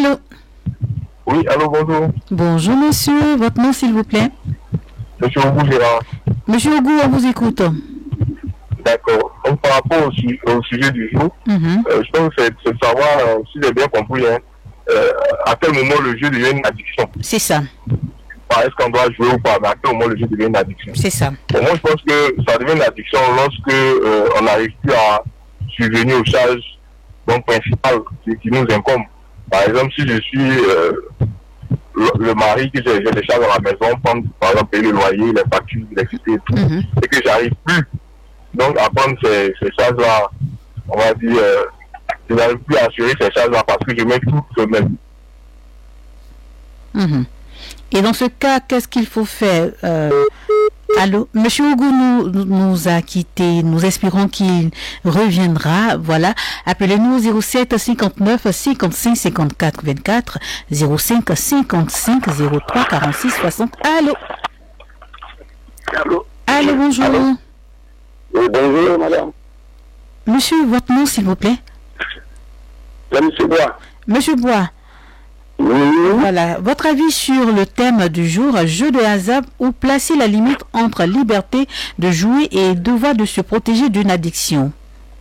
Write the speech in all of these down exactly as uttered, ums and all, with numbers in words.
Allô? Oui, allô, bonjour. Bonjour, monsieur. Votre nom, s'il vous plaît? Monsieur Ogou Gérard. Monsieur Ogou, on vous écoute. D'accord. Donc, par rapport au, su au sujet du jour, Mm-hmm. euh, je pense que c'est de savoir, euh, si j'ai bien compris, hein, euh, à quel moment le jeu devient une addiction. C'est ça. Est-ce qu'on doit jouer ou pas, mais à quel moment le jeu devient une addiction. C'est ça. Bon, moi, je pense que ça devient une addiction lorsque euh, on n'arrive plus à subvenir aux charges donc, principales qui, qui nous incombent. Par exemple, si je suis euh, le, le mari, que j'ai des charges à la maison, prendre, par exemple, payer le loyer, les factures, l'électricité et tout, mm-hmm. et que j'arrive plus donc à prendre ces, ces charges-là, on va dire, euh, je n'arrive plus à assurer ces charges-là parce que je mets tout sur même. Mm-hmm. Et dans ce cas, qu'est-ce qu'il faut faire? euh, Allô, Monsieur Ogou nous, nous a quittés. Nous espérons qu'il reviendra. Voilà. Appelez-nous zéro sept cinquante-neuf cinquante-cinq cinquante-quatre vingt-quatre, zéro cinq cinquante-cinq zéro trois quarante-six soixante. Allô. Allô. Allô, bonjour. Allô. Oui, bonjour, madame. Monsieur, votre nom, s'il vous plaît? C'est Monsieur Bois. Monsieur Bois. Oui. Voilà. Votre avis sur le thème du jour, jeu de hasard, ou placer la limite entre liberté de jouer et devoir de se protéger d'une addiction?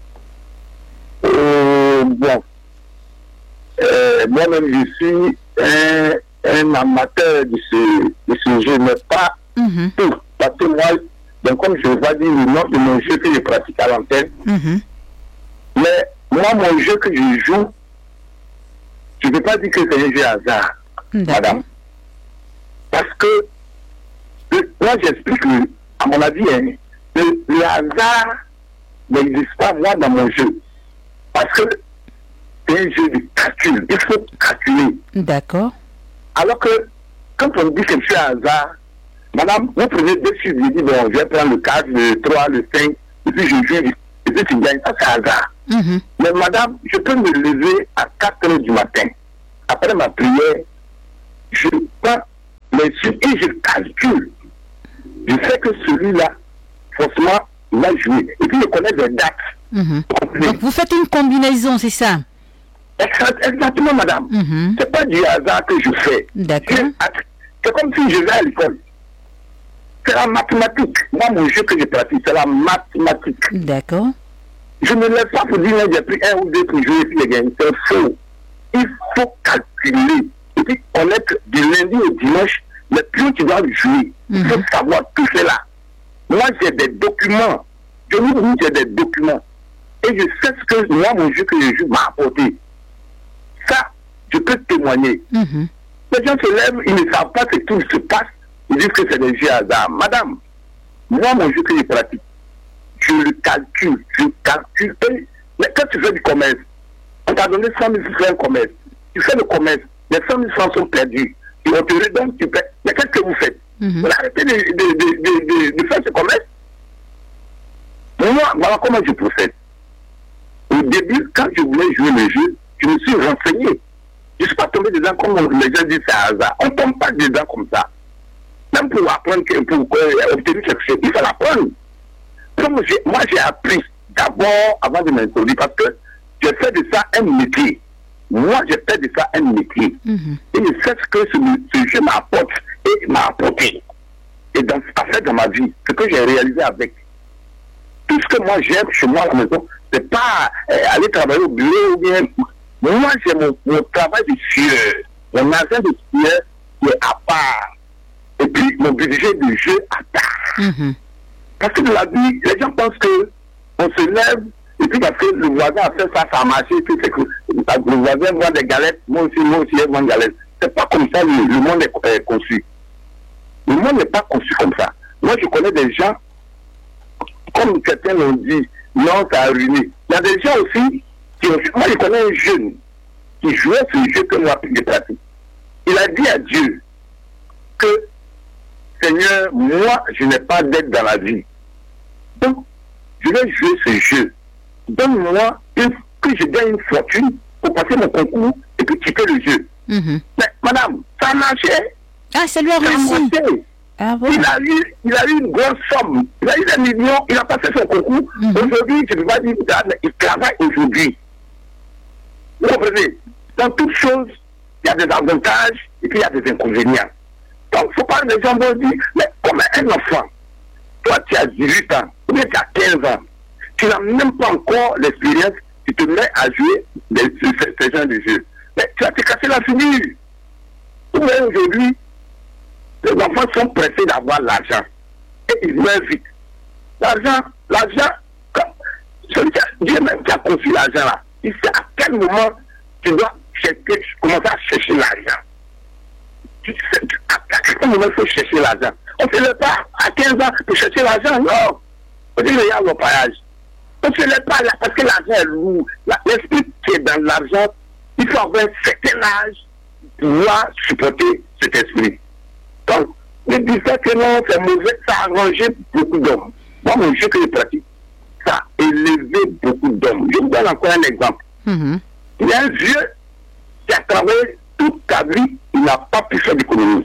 Euh, bon. Euh, moi-même, je suis un, un amateur de ce, de ce jeu, mais pas mm-hmm. tout. Parce que moi, donc comme je vais dire le nom de mon jeu que je pratique à l'antenne, mm-hmm. mais moi, mon jeu que je joue, je ne peux pas dire que c'est un jeu hasard, madame. Parce que, le, moi j'explique, à mon avis, hein, le, le hasard n'existe pas, moi, dans mon jeu. Parce que c'est un jeu de calcul. Il faut calculer. D'accord. Alors que, quand on dit que c'est un hasard, madame, vous prenez deux chiffres, vous dites, bon, je vais prendre le quatre, le trois, le cinq, et puis je joue, et puis tu gagnes. Ça, c'est hasard. Mm-hmm. Mais madame, je peux me lever à quatre heures du matin. Après ma prière, je prends les chiffres et je calcule. Je sais que celui-là, forcément, il va jouer. Et puis je connais des dates. Mm-hmm. Donc vous faites une combinaison, c'est ça? Exactement, madame. Mm-hmm. C'est pas du hasard que je fais. D'accord. C'est comme si je vais à l'école. C'est la mathématique. Moi, mon jeu que je pratique, c'est la mathématique. D'accord. Je ne laisse pas pour dire que j'ai pris un ou deux pour jouer et puis les gagner. C'est faux. Il faut calculer. Et puis connaître du lundi au dimanche les pions qui doivent jouer. Il faut mm-hmm. savoir tout cela. Moi, j'ai des documents. Je vous dis, j'ai des documents. Et je sais ce que moi, mon jeu que je joue m'a apporté. Ça, je peux témoigner. Mm-hmm. Les gens se lèvent, ils ne savent pas ce qui se passe. Ils disent que c'est des jeux hasard. Madame, moi, mon jeu que je pratique, je le calcule, je calcule. Mais quand tu fais du commerce, on t'a donné cent mille francs de commerce. Tu fais le commerce, les cent mille francs sont perdus. Et on te redonne, tu paies. Mais qu'est-ce que vous faites? Mm-hmm. Vous arrêtez de, de, de, de, de, de faire ce commerce? Moi, voilà comment je procède. Au début, quand je voulais jouer le jeu, je me suis renseigné. Je ne suis pas tombé dedans comme les gens disent c'est hasard. On ne tombe pas dedans comme ça. Même pour apprendre, pour euh, obtenir quelque chose, il faut l'apprendre. Comme moi, j'ai appris d'abord avant de m'introduire parce que j'ai fait de ça un métier. Moi, j'ai fait de ça un métier. Mm-hmm. Et je sais ce que ce, ce jeu m'apporte et m'a apporté. Et dans, en fait, dans ma vie, ce que j'ai réalisé avec. Tout ce que moi j'aime chez moi à la maison, c'est pas euh, aller travailler au bureau ou bien. Moi, j'ai mon, mon travail de sueur. Mon agent de sueur qui est à part. Et puis, mon budget de jeu à part. Mm-hmm. Parce que de la vie, les gens pensent que on se lève, et puis parce que le voisin a fait ça, ça a marché, et puis c'est que le voisin vend des galettes, moi aussi, moi aussi, je vends des galettes. C'est pas comme ça le, le monde est euh, conçu. Le monde n'est pas conçu comme ça. Moi, je connais des gens, comme certains l'ont dit, non, ça a ruiné. Il y a des gens aussi qui ont... Moi, je connais un jeune qui jouait ce jeu que moi, je pratique. Il a dit à Dieu que, Seigneur, moi, je n'ai pas d'aide dans la vie. Donc, je vais jouer ce jeu. Donne-moi une, que je gagne une fortune pour passer mon concours et puis quitter le jeu. Mm-hmm. Mais, madame, ça a marché. Ah, ça lui a réussi. Ah, bon. il, a eu, il a eu une grosse somme. Il a eu un million, il a passé son concours. Mm-hmm. Aujourd'hui, je ne peux pas dire qu'il travaille aujourd'hui. Vous comprenez? Dans toute chose, y a des avantages et puis il y a des inconvénients. Donc, il ne faut pas que les gens vont dire, mais comme un enfant, toi tu as dix-huit ans, ou bien tu as quinze ans, tu n'as même pas encore l'expérience, tu te mets à jouer des, ces, ces genres de jeux. Mais tu vas te casser la figure. Ou bien aujourd'hui, les enfants sont pressés d'avoir l'argent. Et ils meurent vite. L'argent, l'argent, celui qui a, Dieu même qui a conçu l'argent là, il sait à quel moment tu dois chercher, commencer à chercher l'argent. Tu sais, tu, à, à quel moment il faut chercher l'argent. On ne se lève pas à quinze ans pour chercher l'argent, non. On dit qu'il y a l'opérage. On ne se lève pas là parce que l'argent est lourd. L'esprit qui est dans l'argent, il faut avoir un certain âge pour pouvoir supporter cet esprit. Donc, il dit que non, c'est mauvais, ça a arrangé beaucoup d'hommes. Moi, mon jeu que je pratique, ça a élevé beaucoup d'hommes. Je vous donne encore un exemple. Mm-hmm. Il y a un vieux qui a travaillé toute sa vie, il n'a pas pu faire d'économie.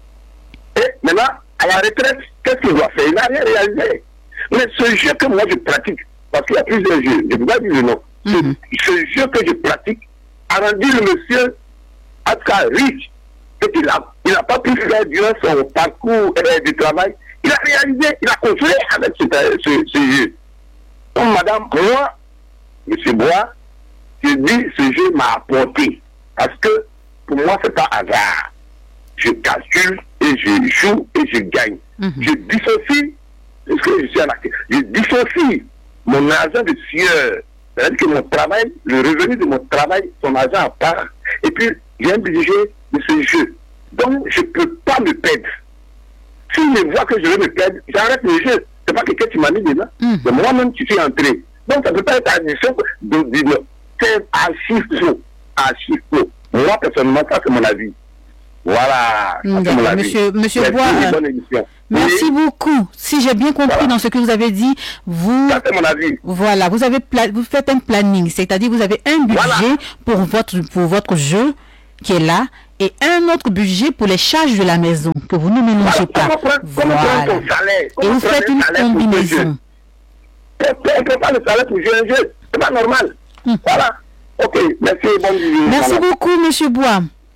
Et maintenant, à la retraite, qu'est-ce qu'il doit faire? Il n'a rien réalisé. Mais ce jeu que moi je pratique, parce qu'il y a plusieurs jeux, je ne vais pas dire le nom, mm-hmm. ce, ce jeu que je pratique a rendu le monsieur en tout cas riche. Et il n'a il a pas pu faire durant son parcours euh, de travail. Il a réalisé, il a construit avec ce, ce, ce jeu. Donc, madame, moi, M. Bois, je dis ce jeu m'a apporté. Parce que pour moi, c'est pas hasard. Je calcule et je joue et je gagne. Mm-hmm. Je dissocie, parce que je suis en actif, je dissocie mon argent de sueur. C'est-à-dire que mon travail, le revenu de mon travail, son argent à part. Et puis, j'ai un budget de ce jeu. Donc, je ne peux pas me perdre. Si je vois que je vais me perdre, j'arrête le jeu. C'est pas quelqu'un qui m'a mis dedans. Mm. C'est moi-même qui suis entré. Donc, ça ne peut pas être addition de, de, de c'est archi faux. Archi faux. Moi, personnellement, ça, c'est mon avis. Voilà. D'accord, monsieur, monsieur Bois. Merci oui. beaucoup. Si j'ai bien compris voilà. dans ce que vous avez dit, vous. Ça, c'est mon avis. Voilà, vous avez pla... vous faites un planning, c'est-à-dire vous avez un budget voilà. pour votre pour votre jeu qui est là et un autre budget pour les charges de la maison que vous ne mélangez voilà. pas. Comment voilà. Comment ton salaire? Et vous faites une combinaison. On ne peut pas le salaire pour jouer un jeu. C'est pas normal. Hum. Voilà. Ok, merci. Bon budget. Merci voilà. beaucoup, monsieur Bois.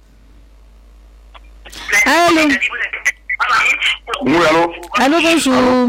Allô. Oui, allô. Allô, bonjour. Allô.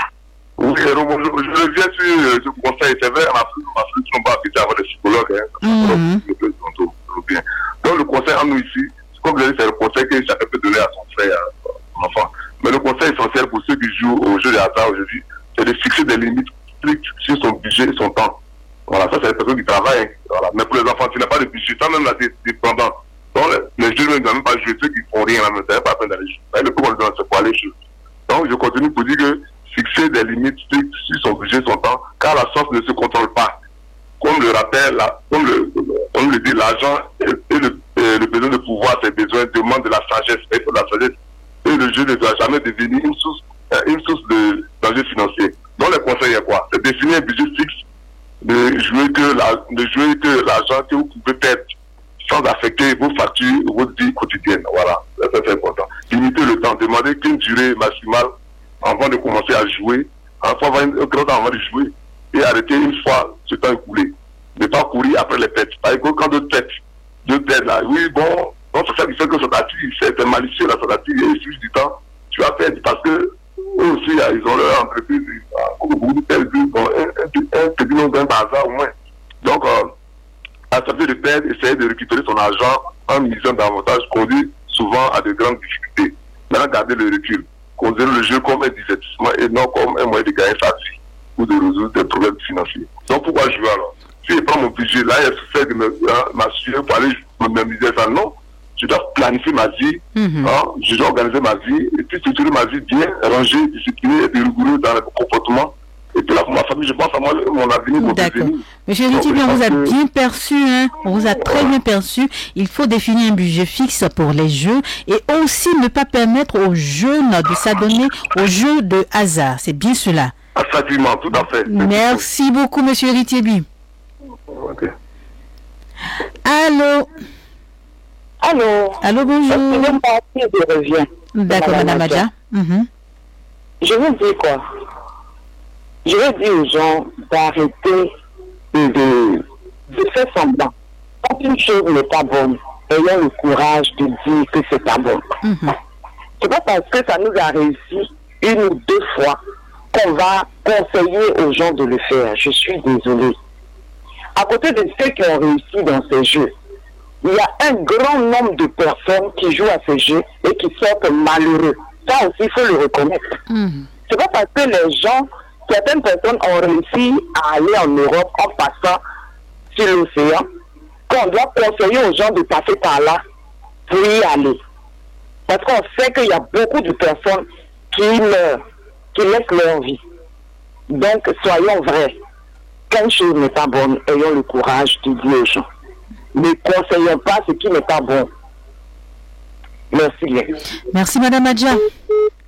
Oui, allô, bonjour. Je reviens sur ce conseil. C'est vrai, ma fille, ma fille, on va habiter avec les psychologues. Hein. Mm-hmm. Donc, le conseil en nous ici, comme je l'ai dit, c'est le conseil que chacun peut donner à son frère, à son enfant. Mais le conseil essentiel pour ceux qui jouent au jeu de hasard aujourd'hui, c'est de fixer des limites strictes sur son budget et son temps. Voilà, ça, c'est les personnes qui travaillent. Voilà. Mais pour les enfants, tu n'as pas de budget, toi même là, tu es dépendant. Donc, les jeux ne doivent même pas jouer, ceux qui font rien, mais c'est pas la peine d'aller jouer. Le plus qu'on donne, c'est pour aller jouer. Donc, je continue pour dire que fixer des limites strictes sur son budget, son temps, car la chance ne se contrôle pas. Comme le rappelle, la, comme, le, comme le dit, l'argent et, et, le, et le besoin de pouvoir, ses besoins demandent de la sagesse. Et de la sagesse. Et le jeu ne doit jamais devenir une source, une source de danger financier. Donc, le conseil est quoi? C'est définir un budget fixe, de jouer que la, de jouer que l'argent que vous pouvez perdre sans affecter vos factures, votre vie quotidienne. Voilà, ça c'est important. Limiter le temps, demander qu'une durée maximale avant de commencer à jouer, avant de jouer, et arrêter une fois ce temps écoulé. Ne pas courir après les pets. Par exemple, quand deux pets, deux pets là, oui, bon, non, c'est ça qui fait que ça t'attire, c'est malicieux là, ça t'attire, et il suffit du temps, tu vas perdre parce que eux aussi, ils ont leur entreprise, beaucoup de perdre, bon, un petit nombre d'un bazar au moins. Donc, euh, accepter de perdre, essayer de récupérer son argent en misant davantage conduit souvent à de grandes difficultés. Maintenant, garder le recul, considérer le jeu comme un divertissement et non comme un moyen de gagner sa vie ou de résoudre des problèmes financiers. Donc, pourquoi jouer alors? Si je prends mon budget, là, il fait de m'assurer pour aller m'amuser ça, non. Je dois planifier ma vie, mm-hmm. hein, je dois organiser ma vie, et puis structurer ma vie bien, ranger, discipliner et rigoureux dans le comportement. Et puis là, pour ma famille, je pense à moi, mon avenir, mon D'accord. Monsieur Ritibé, on vous a bien perçu, hein, on vous a très bien perçu. Il faut définir un budget fixe pour les jeux et aussi ne pas permettre aux jeunes de s'adonner aux jeux de hasard. C'est bien cela. Absolument, tout à fait. Merci beaucoup, monsieur Ritibé. Okay. Allô. Allô. Allô, bonjour. Je reviens. D'accord, madame Adja. Mm-hmm. Je veux dire quoi? Je veux dire aux gens d'arrêter de, de, de faire semblant. Quand une chose n'est pas bonne, ayons le courage de dire que c'est pas bon. Mhm. C'est pas parce que ça nous a réussi une ou deux fois qu'on va conseiller aux gens de le faire. Je suis désolée. À côté de ceux qui ont réussi dans ces jeux, il y a un grand nombre de personnes qui jouent à ces jeux et qui sortent malheureux. Ça aussi, il faut le reconnaître. Mhm. C'est pas parce que les gens, certaines personnes ont réussi à aller en Europe en passant sur l'océan qu'on doit conseiller aux gens de passer par là pour y aller. Parce qu'on sait qu'il y a beaucoup de personnes qui meurent, qui laissent leur vie. Donc, soyons vrais. Quand une chose n'est pas bonne, ayons le courage de dire aux gens. Ne conseillons pas ce qui n'est pas bon. Merci bien. Merci Madame Adja.